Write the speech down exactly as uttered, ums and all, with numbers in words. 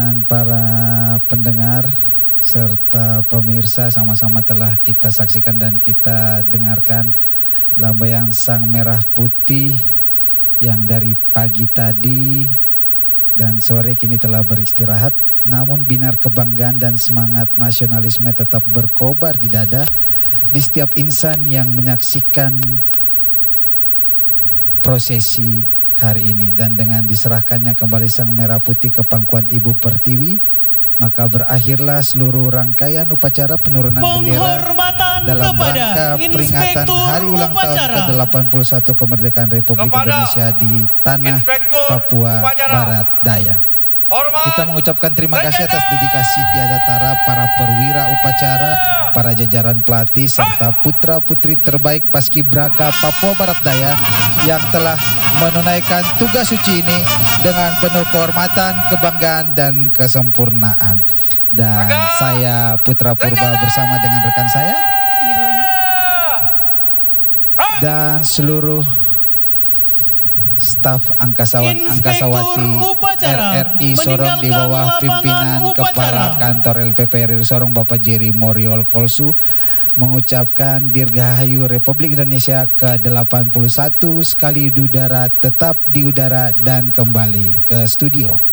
dan para pendengar serta pemirsa, sama-sama telah kita saksikan dan kita dengarkan lambaian sang merah putih yang dari pagi tadi dan sore kini telah beristirahat. Namun binar kebanggaan dan semangat nasionalisme tetap berkobar di dada di setiap insan yang menyaksikan prosesi hari ini. Dan dengan diserahkannya kembali sang merah putih ke pangkuan Ibu Pertiwi, maka berakhirlah seluruh rangkaian upacara penurunan bendera dalam rangka peringatan hari ulang tahun ke delapan puluh satu kemerdekaan Republik Indonesia di tanah Papua Barat Daya. Kita mengucapkan terima kasih atas dedikasi tiada tara para perwira upacara, para jajaran pelatih serta putra putri terbaik Paskibraka Papua Barat Daya yang telah menunaikan tugas suci ini dengan penuh kehormatan, kebanggaan dan kesempurnaan. Dan saya Putra Purba bersama dengan rekan saya dan seluruh staf Angkasawan Angkasawati R R I Sorong di bawah pimpinan Kepala Kantor L P P R I Sorong Bapak Jerry Moriol Kolsu mengucapkan Dirgahayu Republik Indonesia ke delapan puluh satu sekali di udara, tetap di udara dan kembali ke studio.